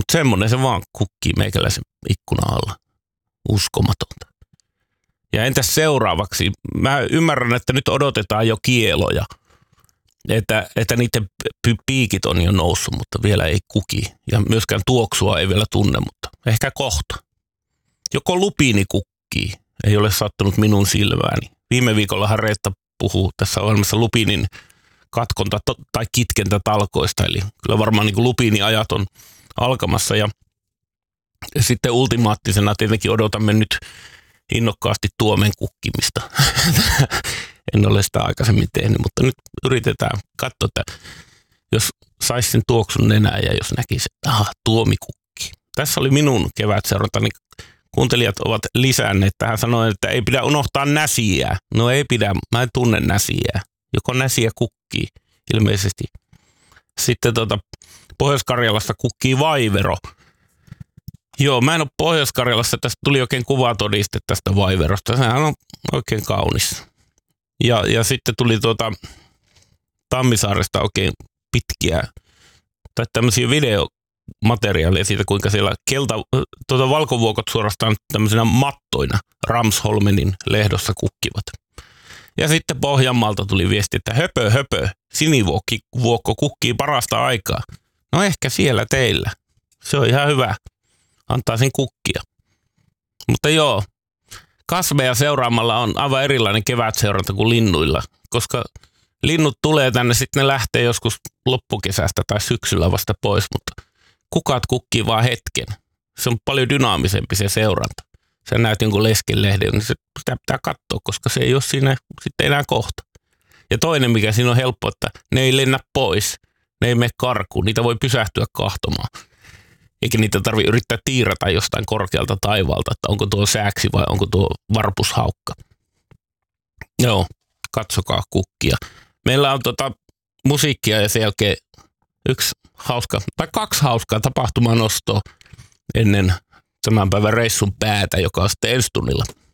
Mutta semmoinen se vaan kukkii meikäläisen ikkunan alla. Uskomatonta. Ja entäs seuraavaksi? Mä ymmärrän, että nyt odotetaan jo kieloja. Että niiden piikit on jo noussut, mutta vielä ei kuki. Ja myöskään tuoksua ei vielä tunne, mutta ehkä kohta. Joko lupiini kukkii, ei ole sattunut minun silmääni. Viime viikollahan Reetta puhuu tässä ohjelmassa lupiinin katkonta tai kitkentätalkoista. Eli kyllä varmaan niin kuin lupiiniajat on alkamassa. Ja sitten ultimaattisena tietenkin odotamme nyt innokkaasti tuomen kukkimista. En ole sitä aikaisemmin tehnyt, mutta nyt yritetään katsoa, että jos saisi sen tuoksun nenää ja jos näkisi, että tuomi kukkii. Tässä oli minun kevätseurantani. Kuuntelijat ovat lisänneet tähän sanoen, että ei pidä unohtaa näsiä. No ei pidä, mä en tunne näsiä. Joko näsiä kukkii ilmeisesti. Sitten Pohjois-Karjalassa kukkii vaivero. Joo, mä en ole Pohjois-Karjalassa. Tästä tuli oikein kuvatodiste tästä vaiverosta. Sehän on oikein kaunis. Ja sitten tuli Tammisaaresta oikein pitkiä tai tämmöisiä videomateriaaleja siitä, kuinka siellä valkovuokot suorastaan tämmöisenä mattoina Ramsholmenin lehdossa kukkivat. Ja sitten Pohjanmaalta tuli viesti, että höpö, sinivuokko kukkii parasta aikaa. No ehkä siellä teillä. Se on ihan hyvä. Antaa sen kukkia. Mutta joo, kasveja seuraamalla on aivan erilainen kevätseuranta kuin linnuilla, koska linnut tulee tänne, sitten ne lähtee joskus loppukesästä tai syksyllä vasta pois, mutta kukat kukkii vaan hetken. Se on paljon dynaamisempi se seuranta. Sä näet jonkun leskenlehden, niin sitä pitää katsoa, koska se ei ole siinä sitten enää kohta. Ja toinen, mikä siinä on helppo, että ne ei lennä pois, ne ei mene karkuun, niitä voi pysähtyä kahtomaan. Eikä niitä tarvitse yrittää tiirata jostain korkealta taivaalta, että onko tuo sääksi vai onko tuo varpushaukka. Joo, katsokaa kukkia. Meillä on musiikkia ja sen jälkeen kaksi hauskaa tapahtumanostoa ennen tämän päivän reissun päätä, joka on sitten ensi tunnilla.